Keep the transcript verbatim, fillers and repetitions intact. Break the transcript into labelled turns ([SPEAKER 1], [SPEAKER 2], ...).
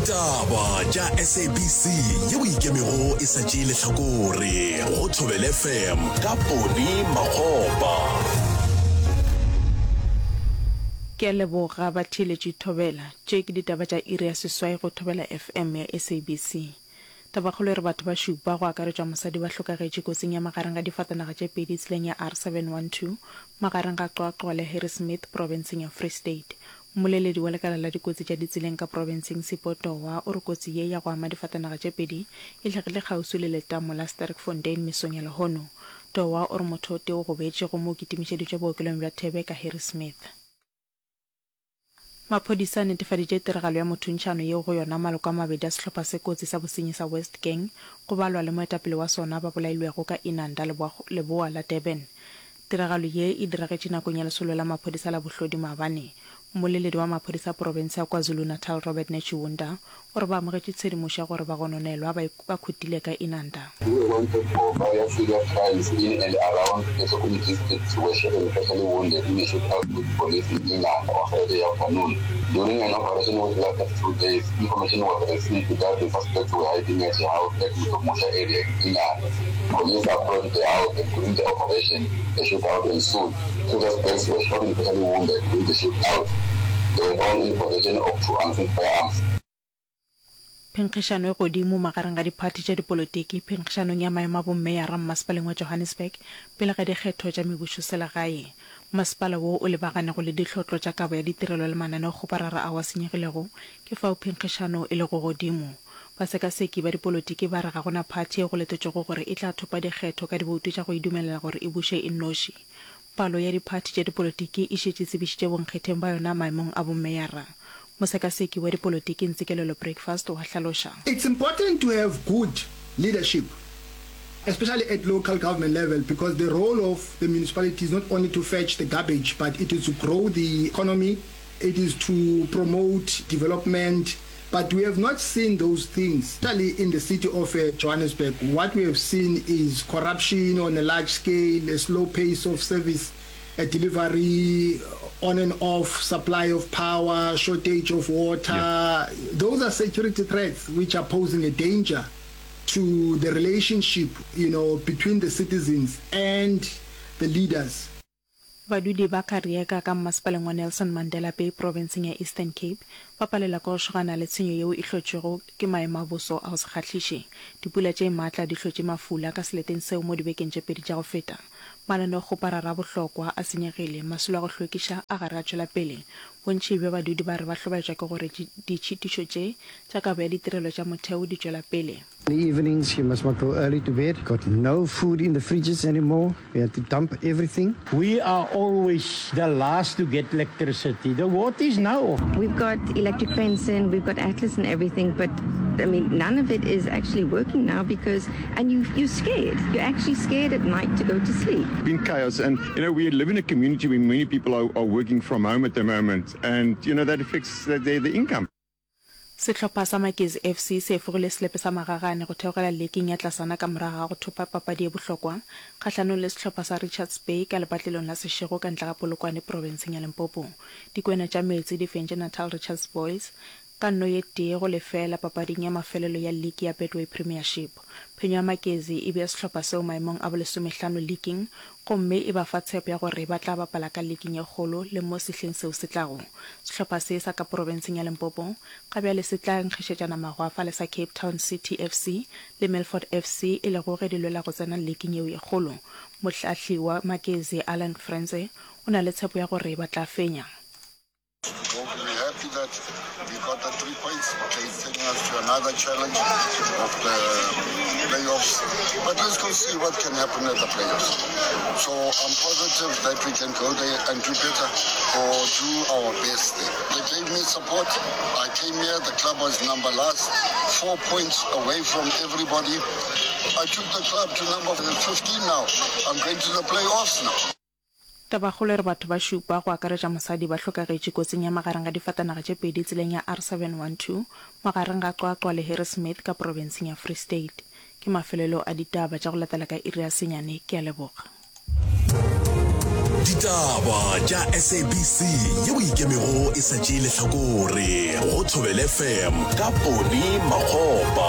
[SPEAKER 1] Ditaba tša S A B C ye o ikemego e sa tšee lehlakore go Thobela F M ka Poni Makgopa.
[SPEAKER 2] Ke leboga ba theletše Thobela tše ke ditaba tša iri ya seswai go Thobela F M ya S A B C. Tabakgolo re batho ba šupa go akaretša mosadi ba hlokagetše kotsing ya magareng ga difatanaga tše pedi tseleng ya R seven one two magareng ga Qwaqwa le Harrismith provinceng ya Free State. Moleledi wa lekala la dikotsi tša ditseleng ka provinceng Sipotowa o re kotsi ye ya go ama difatanaga tše pedi e hlagile kgauswi le letamo la Sterkfontein mesong ya Lehono. Towa o re motho o teo go betšego mo kitimišeditše bookelong bja Thebe ka Harrismith. Maphodisa a netefaditše tiragalo ya mothuntšhano yeo go yona maloko a mabedi a sehlopha se kotsi sa bosenyi sa West Gang go balwa le moetapele wa sona ba bolailwego ka Inanda leboa la Durban. Tiragalo ye e diragetše nakong ya lesolo la maphodisa la bohlodi maabane. Moleledi wa maphodisa province ya KwaZulu-Natal Robert Nechiwunda o re ba amogetše tshedimošo ya gore ba gononelwa ba khutile ka Inanda.
[SPEAKER 3] We wanted for various serious crimes in and around the community situation, especially wounded in the shootout with police in Inanda on Friday afternoon. During an operation which lasted two days, information was received that the suspects were hiding at the house at Mutomusha area in Inanda. Police approached the house and during the operation, the shootout ensued. Two suspects were shot and especially wounded during the shootout. They were all in possession of two unfit firearms.
[SPEAKER 2] Phenkgišano e godimo magareng ga diphathi tša dipolotiki phenkgišanong ya maemo a bomme ya rammasepaleng wa Johannesburg pele ga dikgetho tša mebušo selegae. Masepala wo o lebaganego le ditlhotlo tša kabo ya ditirelo le mananeo go parara a wa senyegilego ke fao phenkgišano e le go godimo. Basekaseki ba dipolotiki ba re ga gona phathi e go letetšego gore e tla thopa dikgetho ka diboutu tša go e dumelela gore e buše e nnoši. Palo ya diphathi tša dipolotiki e šetše tsebišitše bonkgetheng ba yona maemong a bomme ya ra. Mosekaseki wa dipolotiki Ntsikelelo Breakfast wa hlaloša.
[SPEAKER 4] It's important to have good leadership, especially at local government level, because the role of the municipality is not only to fetch the garbage, but it is to grow the economy, it is to promote development. But we have not seen those things, especially in the city of uh, Johannesburg. What we have seen is corruption on a large scale, a slow pace of service uh, delivery, on and off supply of power, shortage of water. Yeah. Those are security threats which are posing a danger to the relationship, you know, between the citizens and the leaders.
[SPEAKER 2] Badudi ba Kariega ka masepaleng wa Nelson Mandela Bay provinceng ya Eastern Cape ba palela go shogana le tshenyo yeo e hlotšego ke maemo a boso a go se kgatlhiše. Dipula tše maatla di hlotše mafula ka seleteng seo mo dibekeng tše pedi tša go feta. Mananeo go parara bohlokwa a senyegile masolo a go hlwekiša a gare a tšwela pele. Bontši bja badudi ba re ba hlobaetšwa ke gore ditšhitišo tše tša kabo ya ditirelo tša motheo di tšwela pele.
[SPEAKER 5] In the evenings, you must not go early to bed. Got no food in the fridges anymore. We had to dump everything.
[SPEAKER 6] We are always the last to get electricity. The water is now off.
[SPEAKER 7] We've got electric fence in, we've got Atlas and everything, but I mean, none of it is actually working now because, and you, you're scared. You're actually scared at night to go to sleep.
[SPEAKER 8] It's been chaos, and you know, we live in a community where many people are, are working from home at the moment, and you know, that affects the, the, the income.
[SPEAKER 2] Sehlopha sa Makezi F C se efogile selepe sa magagane go theogela leking ya Tlasana ka moraga go thopa papadi e bohlokwa kgahlano le sehlopha sa Richards Bay ka lepatlelong la Seshego ka ntla ga Polokwane provinceng ya Limpopo. Dikwena tša metsi di fentše Natal Richards Boys ka nno ye tee go lefela papading ya mafelelo ya league ya Betway Premiership. Phenyo ya Makezi e bea sehlopha seo maemong a bolesomehlano leaking gomme e ba fa tshepo ya gore ba tla bapala ka leaking ye kgolo le mo sehleng seo se tlago. Sehlopha se sa ka provinceng ya Limpopo ga bjale se tla nkgišetšana magwafa le sa Cape Town City F C le Milford F C e le go ge di lwela go tsena leaking yeo ye kgolo. Mohlahli wa Makezi Alan Frenze o na le tshepo ya gore ba tla fenya.
[SPEAKER 9] That we got the three points, okay, it's taking us to another challenge of the playoffs. But let's go see what can happen at the playoffs. So I'm positive that we can go there and do better or do our best there. They gave me support. I came here, the club was number last, four points away from everybody. I took the club to number fifteen now. I'm going to the playoffs now.
[SPEAKER 2] Tabakgolo re batho ba šupa go akaretša mosadi ba hlokagetše kotsing ya magareng ga difatanaga tše pedi tseleng ya R seven one two magareng ga Qwaqwa le Harrismith ka provinceng ya Free State. Ke mafelelo a ditaba tša go latela ka iri ya senyane ke a leboga.
[SPEAKER 1] Ditaba tša S A B C ye o ikemego e sa tšee lehlakore go go Thobela F M ka Poni Makgopa.